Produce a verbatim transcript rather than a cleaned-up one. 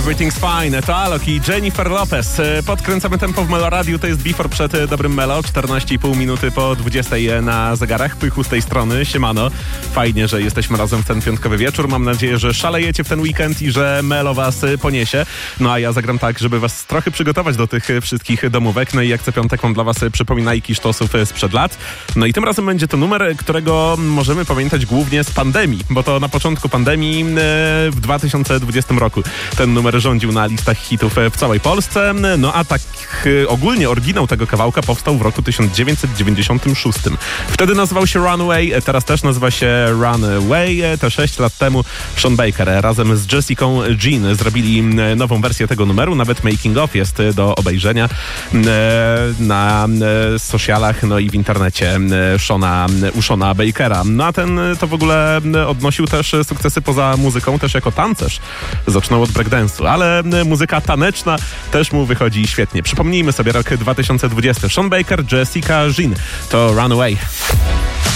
Everything's Fine, to Alok i Jennifer Lopez. Podkręcamy tempo w Melo Radiu, to jest Before przed Dobrym Melo, czternaście i pół minuty po dwudziestej na zegarach. Pychu z tej strony, siemano. Fajnie, że jesteśmy razem w ten piątkowy wieczór. Mam nadzieję, że szalejecie w ten weekend i że Melo was poniesie. No a ja zagram tak, żeby was trochę przygotować do tych wszystkich domówek. No i jak co piątek mam dla was przypominajki sztosów sprzed lat. No i tym razem będzie to numer, którego możemy pamiętać głównie z pandemii, bo to na początku pandemii w dwa tysiące dwudziestym roku ten numer rządził na listach hitów w całej Polsce. No a tak ogólnie oryginał tego kawałka powstał w roku tysiąc dziewięćset dziewięćdziesiątym szóstym. Wtedy nazywał się Runaway, teraz też nazywa się Runaway. Te sześć lat temu Sean Baker razem z Jessica Jean zrobili nową wersję tego numeru. Nawet making of jest do obejrzenia na socialach, no i w internecie Shona, u Shona Bakera. No a ten to w ogóle odnosił też sukcesy poza muzyką, też jako tancerz. Zaczynał od breakdance'u, ale muzyka taneczna też mu wychodzi świetnie. Przypomnijmy sobie rok dwa tysiące dwudziesty. Sean Baker, Jessica Jean to Runaway.